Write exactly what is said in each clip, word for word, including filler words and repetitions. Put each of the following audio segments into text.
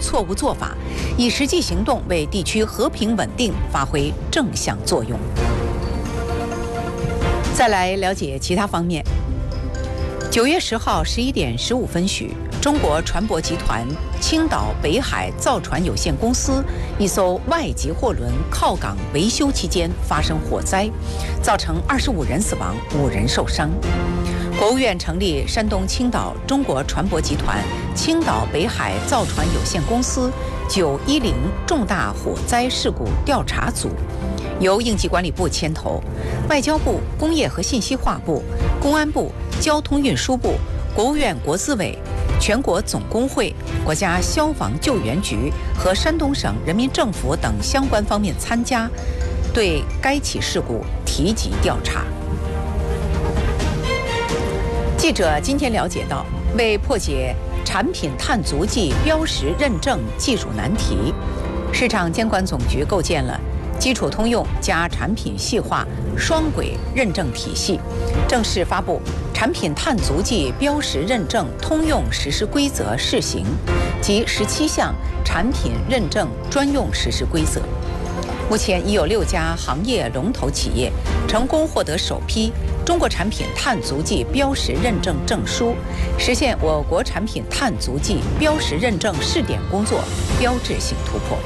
错误做法，以实际行动为地区和平稳定发挥正向作用。再来了解其他方面。九月十号十一点十五分许，中国船舶集团青岛北海造船有限公司一艘外籍货轮靠港维修期间发生火灾，造成二十五人死亡，五人受伤。国务院成立山东青岛中国船舶集团青岛北海造船有限公司九一零重大火灾事故调查组，由应急管理部牵头，外交部、工业和信息化部、公安部、交通运输部、国务院国资委、全国总工会、国家消防救援局和山东省人民政府等相关方面参加，对该起事故提及调查。记者今天了解到，为破解产品碳足迹标识认证技术难题，市场监管总局构建了基础通用加产品细化双轨认证体系，正式发布《产品碳足迹标识认证通用实施规则（试行）》及十七项产品认证专用实施规则。目前已有六家行业龙头企业成功获得首批中国产品碳足迹标识认证证书，实现我国产品碳足迹标识认证试点工作标志性突破。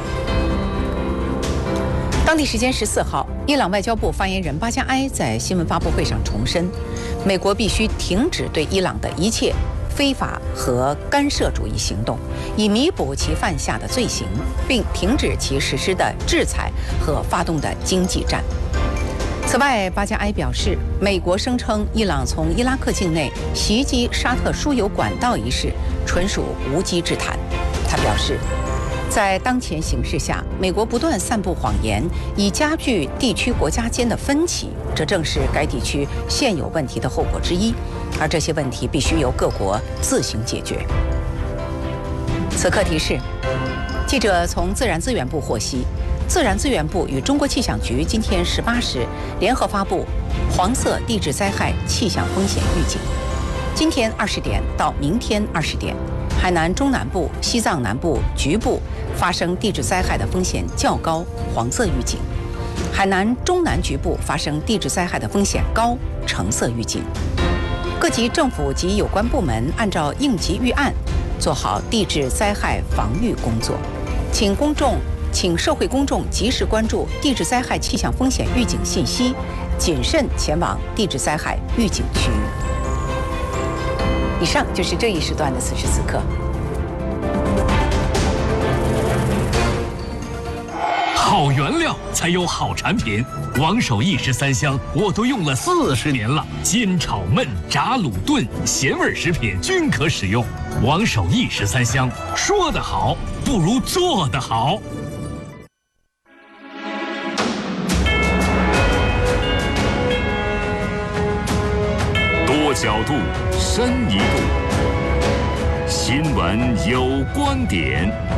当地时间十四号，伊朗外交部发言人巴加埃在新闻发布会上重申，美国必须停止对伊朗的一切非法和干涉主义行动，以弥补其犯下的罪行，并停止其实施的制裁和发动的经济战。此外，巴加埃表示，美国声称伊朗从伊拉克境内袭击沙特输油管道一事纯属无稽之谈。他表示，在当前形势下，美国不断散布谎言，以加剧地区国家间的分歧，这正是该地区现有问题的后果之一，而这些问题必须由各国自行解决。此刻提示，记者从自然资源部获悉，自然资源部与中国气象局今天十八时联合发布黄色地质灾害气象风险预警。今天二十点到明天二十点，海南中南部、西藏南部局部发生地质灾害的风险较高，黄色预警；海南中南局部发生地质灾害的风险高，橙色预警。各级政府及有关部门按照应急预案，做好地质灾害防御工作，请公众、请社会公众及时关注地质灾害气象风险预警信息，谨慎前往地质灾害预警区域。以上就是这一时段的此时此刻。 好原料才有好产品，王守义十三香我都用了四十年了，煎炒焖炸卤炖咸味食品均可使用。王守义十三香，说得好不如做得好。 多角度，深一度。新闻有观点。